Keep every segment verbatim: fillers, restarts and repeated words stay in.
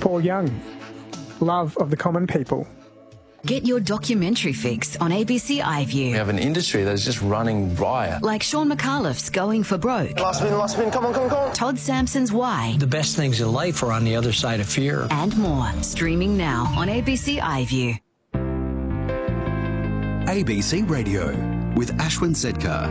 Paul Young, love of the common people. Get your documentary fix on A B C iView. We have an industry that's just running riot. Like Sean McAuliffe's Going for Broke. Last spin, last spin, come on, come on, come on. Todd Sampson's Why. The best things in life are on the other side of fear. And more. Streaming now on A B C iView. A B C Radio with Ashwin Sedkar.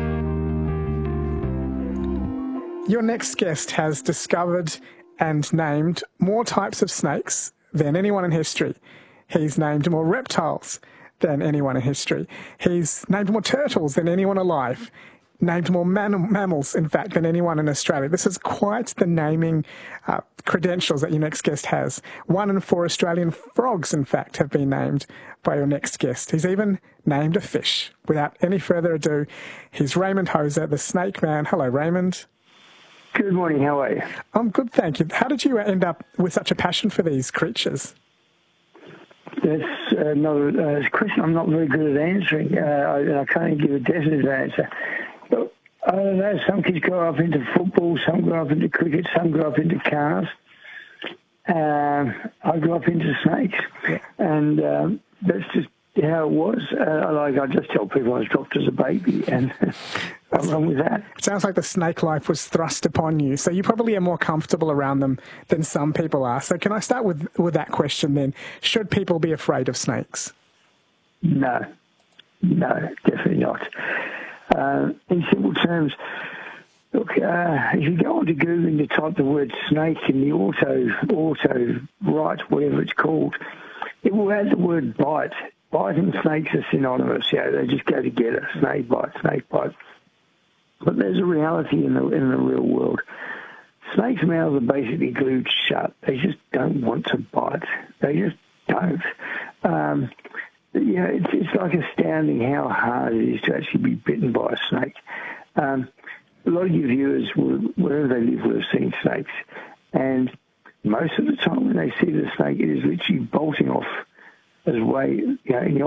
Your next guest has discovered and named more types of snakes than anyone in history. He's named more reptiles than anyone in history. He's named more turtles than anyone alive. Named more man- mammals, in fact, than anyone in Australia. This is quite the naming uh, credentials that your next guest has. One in four Australian frogs, in fact, have been named by your next guest. He's even named a fish. Without any further ado, he's Raymond Hoser, the Snake Man. Hello, Raymond. Good morning. How are you? I'm good, thank you. How did you end up with such a passion for these creatures? That's another uh, question I'm not very good at answering. Uh, I, I can't give a definite answer. But I don't know, some kids grow up into football, some grow up into cricket, some grow up into cars. Um, I grew up into snakes, yeah. and um, that's just how it was. Uh, like I just tell people I was dropped as a baby, and what's wrong with that? It sounds like the snake life was thrust upon you, so you probably are more comfortable around them than some people are. So can I start with, with that question then? Should people be afraid of snakes? No, no, definitely not. Uh, in simple terms, look, uh, if you go onto Google and you type the word snake in the auto, auto write, whatever it's called, it will add the word bite. Bite and snakes are synonymous. Yeah, they just go together. Snake bite, snake bite. But there's a reality in the in the real world. Snakes' mouths are basically glued shut. They just don't want to bite. They just don't. Um, you know, it's, it's like astounding how hard it is to actually be bitten by a snake. Um, a lot of your viewers, wherever they live, will have seen snakes. And most of the time when they see the snake, it is literally bolting off as way, you know, in the